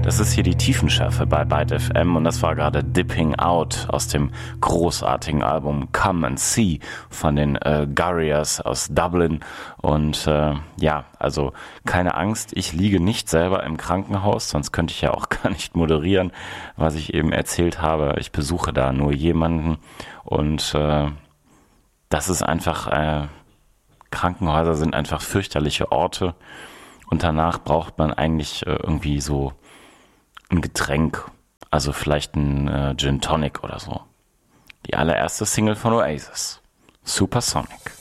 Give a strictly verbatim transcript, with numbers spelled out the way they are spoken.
Das ist hier die Tiefenschärfe bei Byte F M und das war gerade Dipping Out aus dem großartigen Album Come and See von den äh, Gurriers aus Dublin. Und äh, ja, also keine Angst, ich liege nicht selber im Krankenhaus, sonst könnte ich ja auch gar nicht moderieren, was ich eben erzählt habe. Ich besuche da nur jemanden und äh, das ist einfach, äh, Krankenhäuser sind einfach fürchterliche Orte. Und danach braucht man eigentlich äh, irgendwie so ein Getränk, also vielleicht ein äh, Gin Tonic oder so. Die allererste Single von Oasis, Supersonic.